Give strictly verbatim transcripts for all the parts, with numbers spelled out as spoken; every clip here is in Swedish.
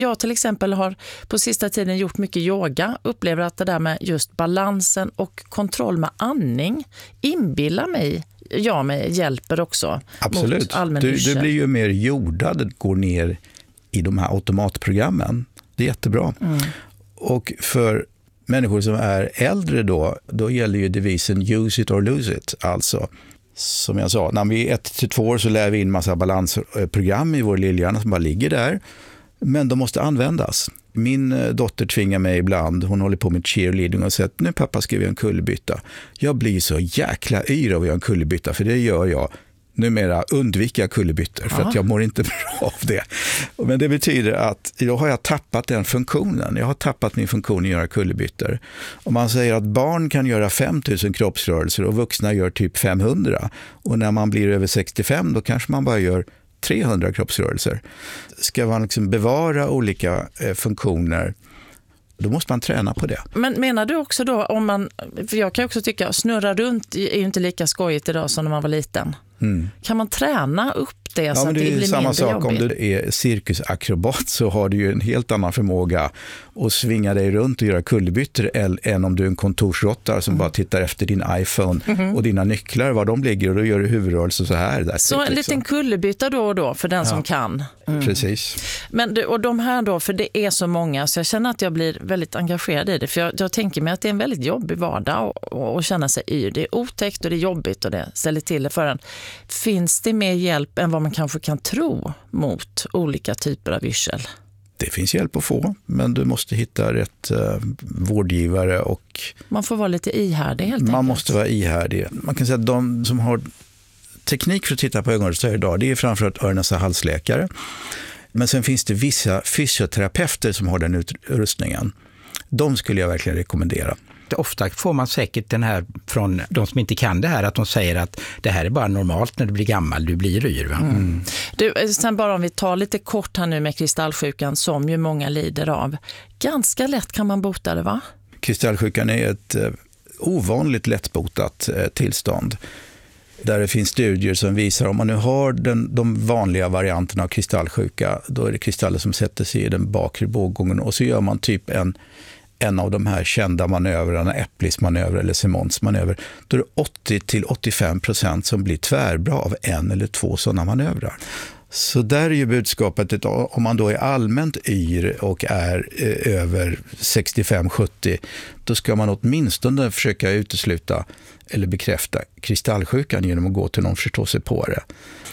Jag till exempel har på sista tiden gjort mycket yoga. Upplever att det där med just balansen och kontroll med andning inbillar mig, jag mig, hjälper också. Absolut. Du, du blir ju mer jordad, går ner i de här automatprogrammen. Det är jättebra. Mm. Och för människor som är äldre då, då gäller ju devisen use it or lose it. Alltså, som jag sa, när vi är ett till två år så lär vi in massa balansprogram i vår lillhjärna som bara ligger där. Men de måste användas. Min dotter tvingar mig ibland, hon håller på med cheerleading och säger att nu pappa ska vi göra en kullerbytta. Jag blir så jäkla yr av att göra en kullerbytta, för det gör jag numera, undvika kullerbyttor för att jag mår inte bra av det. Men det betyder att då har jag tappat den funktionen. Jag har tappat min funktion att göra kullerbyttor. Om man säger att barn kan göra fem tusen kroppsrörelser och vuxna gör typ femhundra. Och när man blir över sextiofem då kanske man bara gör trehundra kroppsrörelser. Ska man liksom bevara olika eh, funktioner, då måste man träna på det. Men menar du också då, om man, för jag kan också tycka snurra runt är ju inte lika skojigt idag som när man var liten. Mm. Kan man träna upp det ja, så att det, det blir samma sak jobbigt? Om du är cirkusakrobat så har du ju en helt annan förmåga att svinga dig runt och göra kullerbyttor än om du är en kontorsrottare som mm. bara tittar efter din iPhone mm-hmm. och dina nycklar, var de ligger, och då gör du huvudrörelser så här. Där så en liksom. Liten kullerbytta då och då för den ja. Som kan. Mm. Precis. Men och de här då, för det är så många så jag känner att jag blir väldigt engagerad i det, för jag, jag tänker mig att det är en väldigt jobbig vardag att känna sig yr. Det är otäckt och det är jobbigt och det ställer till det för en. Finns det mer hjälp än vad man kanske kan tro mot olika typer av yrsel? Det finns hjälp att få, men du måste hitta rätt uh, vårdgivare och... Man får vara lite ihärdig helt enkelt. Man måste vara ihärdig. Man kan säga att de som har teknik för att titta på ögonrörelser idag, det är framförallt öron- och halsläkare. Men sen finns det vissa fysioterapeuter som har den utrustningen. De skulle jag verkligen rekommendera. Ofta får man säkert den här från de som inte kan det här, att de säger att det här är bara normalt när du blir gammal, du blir yr. Va? Mm. Mm. Du, sen bara om vi tar lite kort här nu med kristallsjukan som ju många lider av. Ganska lätt kan man bota det, va? Kristallsjukan är ett eh, ovanligt lättbotat eh, tillstånd. Där det finns studier som visar om man nu har den, de vanliga varianterna av kristallsjuka, då är det kristaller som sätter sig i den bakre båggången och så gör man typ en en av de här kända manövrarna, Eplis manöver eller Simons manöver, då är det åttio till åttiofem procent som blir tvärbra av en eller två sådana manövrar. Så där är ju budskapet att om man då är allmänt yr och är eh, över sextiofem sjuttio, då ska man åtminstone försöka utesluta eller bekräfta kristallsjukan genom att gå till någon förståsigpåare.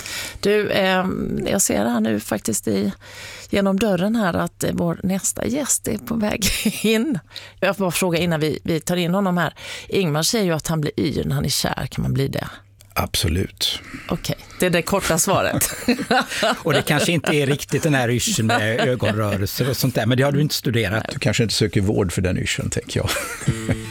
Du, eh, jag ser här nu faktiskt i, genom dörren här att eh, vår nästa gäst är på väg in. Jag får bara fråga innan vi, vi tar in honom här. Ingmar säger ju att han blir yr när han är kär. Kan man bli det? Absolut. Okej, okay. Det är det korta svaret. Och det kanske inte är riktigt den här yrseln med ögonrörelser och sånt där, men det har du inte studerat. Du kanske inte söker vård för den yrseln, tänker jag.